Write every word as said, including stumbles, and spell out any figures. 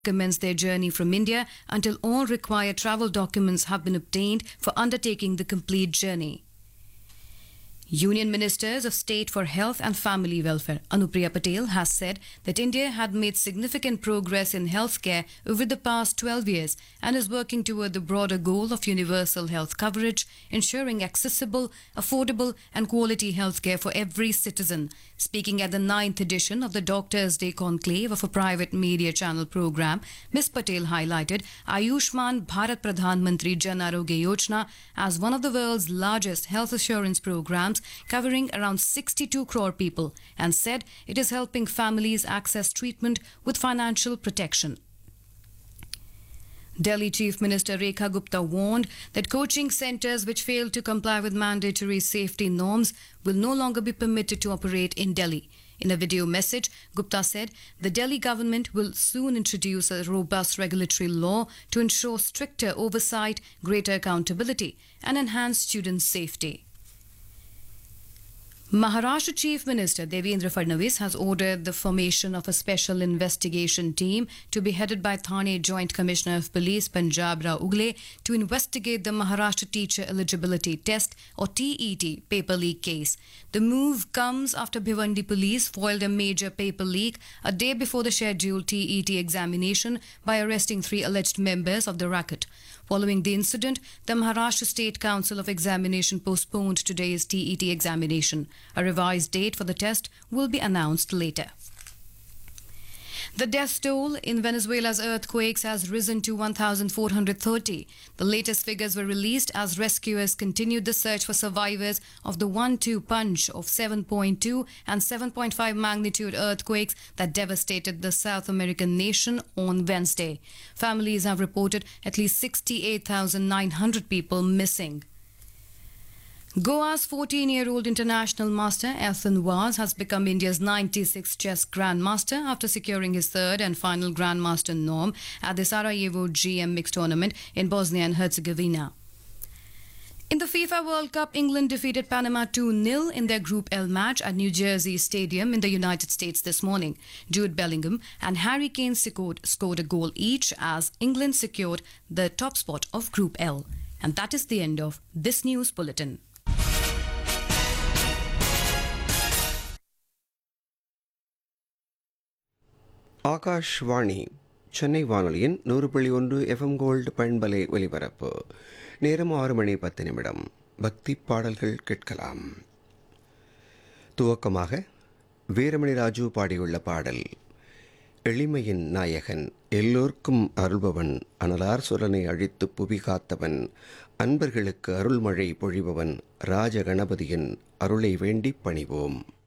commence their journey from India until all required travel documents have been obtained for undertaking the complete journey. Union Ministers of State for Health and Family Welfare, Anupriya Patel, has said that India had made significant progress in healthcare over the past twelve years and is working toward the broader goal of universal health coverage, ensuring accessible, affordable and quality healthcare for every citizen. Speaking at the ninth edition of the Doctors' Day Conclave of a private media channel program, Miz Patel highlighted Ayushman Bharat Pradhan Mantri Jan Arogya Yojana as one of the world's largest health assurance programs covering around sixty-two crore people and said it is helping families access treatment with financial protection. Delhi Chief Minister Rekha Gupta warned that coaching centres which fail to comply with mandatory safety norms will no longer be permitted to operate in Delhi. In a video message, Gupta said the Delhi government will soon introduce a robust regulatory law to ensure stricter oversight, greater accountability and enhance student safety. Maharashtra Chief Minister Devendra Fadnavis has ordered the formation of a special investigation team to be headed by Thane Joint Commissioner of Police Punjab Rao Ugle to investigate the Maharashtra Teacher Eligibility Test or T E T paper leak case. The move comes after Bhiwandi Police foiled a major paper leak a day before the scheduled T E T examination by arresting three alleged members of the racket. Following the incident, the Maharashtra State Council of Examination postponed today's T E T examination. A revised date for the test will be announced later. The death toll in Venezuela's earthquakes has risen to one thousand four hundred thirty. The latest figures were released as rescuers continued the search for survivors of the one two punch of seven point two and seven point five magnitude earthquakes that devastated the South American nation on Wednesday. Families have reported at least sixty-eight thousand nine hundred people missing. Goa's fourteen-year-old international master Ethan Vaz has become India's ninety-sixth chess grandmaster after securing his third and final grandmaster norm at the Sarajevo G M Mixed Tournament in Bosnia and Herzegovina. In the FIFA World Cup, England defeated Panama two nil in their Group L match at New Jersey Stadium in the United States this morning. Jude Bellingham and Harry Kane scored, scored a goal each as England secured the top spot of Group L. And that is the end of this news bulletin. Akashvani Chennai வானொலியின் நூறு புள்ளி ஒன்று FM gold பண்பலை ஒலிபரப்பு. நேரம் ஆறு மணி பத்து நிமிடம். பக்தி பாடல்கள் கேட்கலாம். துவக்கமாக வீரமணி ராஜு பாடியுள்ள பாடல். எளிமையின் நாயகன், எல்லோர்க்கும் அருள்பவன், அனலார் சுரனை அழித்து புவி காத்தவன், அன்பர்களுக்கு அருள்மழை பொழிபவன், ராஜ கணபதியின் அருளை வேண்டி பணிவோம்.